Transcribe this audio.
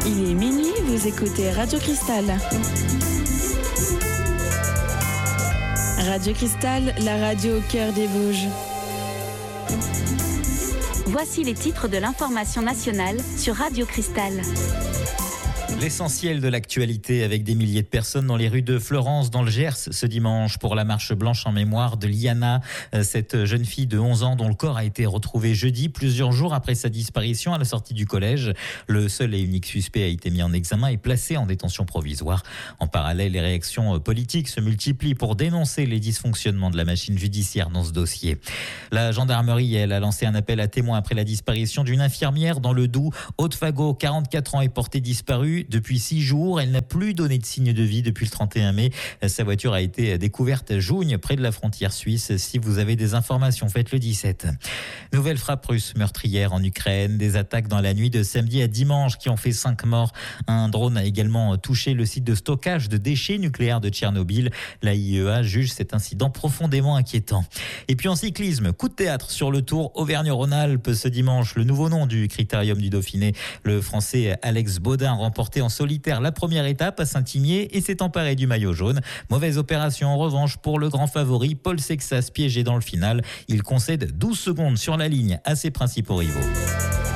Il est minuit, vous écoutez Radio Cristal. Radio Cristal, la radio au cœur des Vosges. Voici les titres de l'information nationale sur Radio Cristal. L'essentiel de l'actualité avec des milliers de personnes dans les rues de Fleurance dans le Gers ce dimanche pour la marche blanche en mémoire de Liana, cette jeune fille de 11 ans dont le corps a été retrouvé jeudi, plusieurs jours après sa disparition à la sortie du collège. Le seul et unique suspect a été mis en examen et placé en détention provisoire. En parallèle, les réactions politiques se multiplient pour dénoncer les dysfonctionnements de la machine judiciaire dans ce dossier. La gendarmerie, elle, a lancé un appel à témoins après la disparition d'une infirmière dans le Doubs. Aude Fagot, 44 ans, est portée disparue depuis 6 jours. Elle n'a plus donné de signe de vie depuis le 31 mai. Sa voiture a été découverte à Jougne, près de la frontière suisse. Si vous avez des informations, faites le 17. Nouvelle frappe russe meurtrière en Ukraine. Des attaques dans la nuit de samedi à dimanche qui ont fait 5 morts. Un drone a également touché le site de stockage de déchets nucléaires de Tchernobyl. La IEA juge cet incident profondément inquiétant. Et puis en cyclisme, coup de théâtre sur le Tour Auvergne-Rhône-Alpes ce dimanche. Le nouveau nom du Critérium du Dauphiné. Le Français Alex Baudin remporté en solitaire la première étape à Saint-Imier et s'est emparé du maillot jaune. Mauvaise opération en revanche pour le grand favori Paul Sexas, piégé dans le final. Il concède 12 secondes sur la ligne à ses principaux rivaux.